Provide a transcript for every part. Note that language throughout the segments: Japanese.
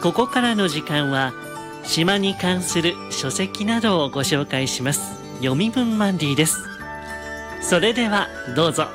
ここからの時間は島に関する書籍などをご紹介します読み文マンディです。それではどうぞ。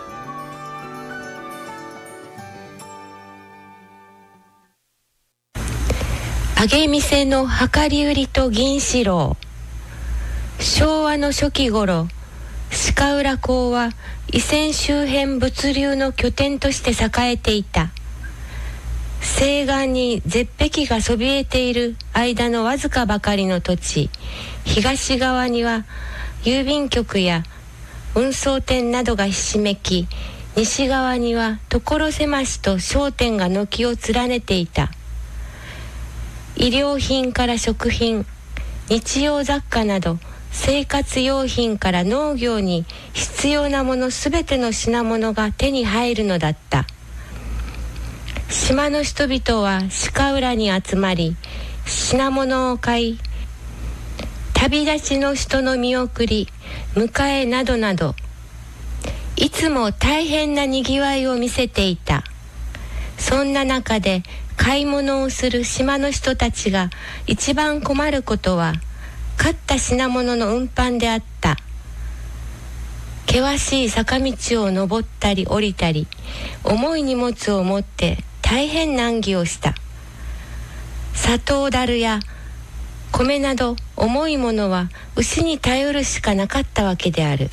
揚げ店の量り売りと銀四郎。昭和の初期頃、鹿浦港は伊勢周辺物流の拠点として栄えていた。西岸に絶壁がそびえている間のわずかばかりの土地、東側には郵便局や運送店などがひしめき、西側には所狭しと商店が軒を連ねていた。衣料品から食品、日用雑貨など生活用品から農業に必要なものすべての品物が手に入るのだった。島の人々は鹿浦に集まり、品物を買い、旅立ちの人の見送り、迎えなどなど、いつも大変なにぎわいを見せていた。そんな中で買い物をする島の人たちが一番困ることは、買った品物の運搬であった。険しい坂道を登ったり降りたり、重い荷物を持って大変難儀をした。砂糖だるや米など重いものは牛に頼るしかなかったわけである。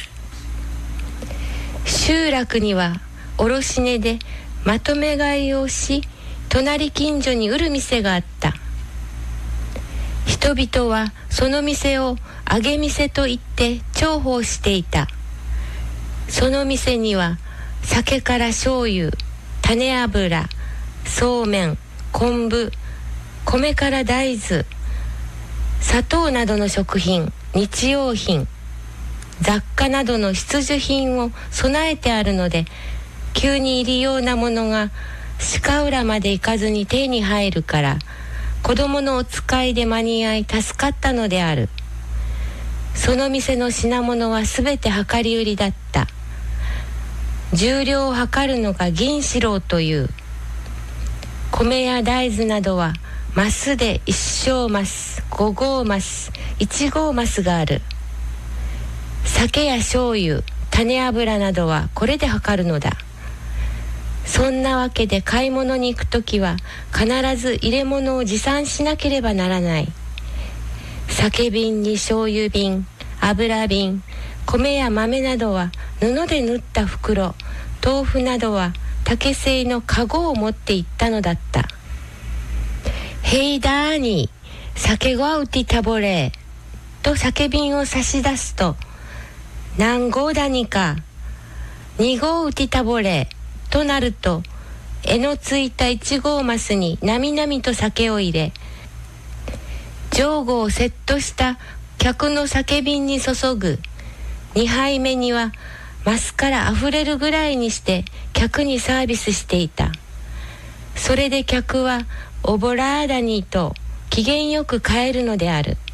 集落には卸値でまとめ買いをし、隣近所に売る店があった。人々はその店を揚げ店と言って重宝していた。その店には酒から醤油、種油、そうめん、昆布、米から大豆、砂糖などの食品、日用品、雑貨などの必需品を備えてあるので、急に入りようなものが鹿浦まで行かずに手に入るから、子供のお使いで間に合い助かったのである。その店の品物はすべて量り売りだった。重量を測るのが銀四郎という。米や大豆などはマスで1升マス、5合マス、1合マスがある。酒や醤油、種油などはこれで測るのだ。そんなわけで買い物に行くときは必ず入れ物を持参しなければならない。酒瓶に醤油瓶、油瓶、米や豆などは布で縫った袋、豆腐などは竹製のカゴを持って行ったのだった。ヘイダーニー、酒ごうてたぼれと酒瓶を差し出すと、何合だにか、2合うてたぼれとなると、柄のついた1合マスになみなみと酒を入れ、上後をセットした客の酒瓶に注ぐ。2杯目にはマスからあふれるぐらいにして客にサービスしていた。それで客はオボラーダニと機嫌よく帰るのである。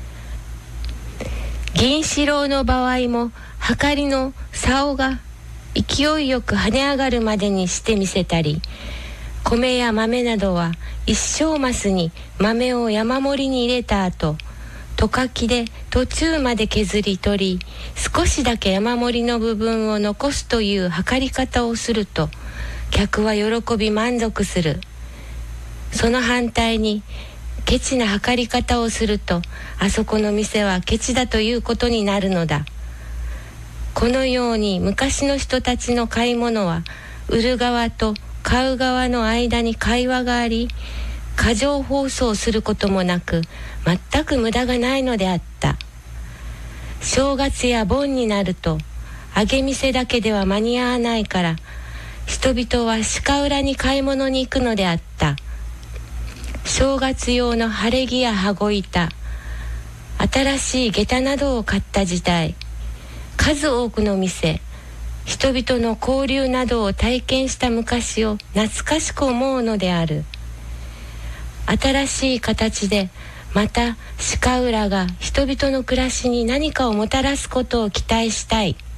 銀四郎の場合も、はかりの竿が勢いよく跳ね上がるまでにしてみせたり、米や豆などは一升マスに豆を山盛りに入れた後、十かきで途中まで削り取り、少しだけ山盛りの部分を残すという測り方をすると、客は喜び満足する。その反対にケチな測り方をすると、あそこの店はケチだということになるのだ。このように昔の人たちの買い物は、売る側と買う側の間に会話があり、過剰包装することもなく、全く無駄がないのであった。正月や盆になると、揚げ店だけでは間に合わないから、人々は鹿浦に買い物に行くのであった。正月用の晴れ着や羽子板、新しい下駄などを買った時代、数多くの店、人々の交流などを体験した昔を懐かしく思うのである。新しい形でまた鹿浦が人々の暮らしに何かをもたらすことを期待したい。